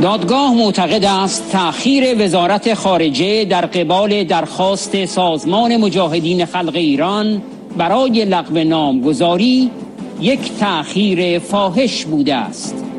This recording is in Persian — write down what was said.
دادگاه معتقد است تأخیر وزارت خارجه در قبال درخواست سازمان مجاهدین خلق ایران برای لغو نامگذاری یک تأخیر فاحش بوده است.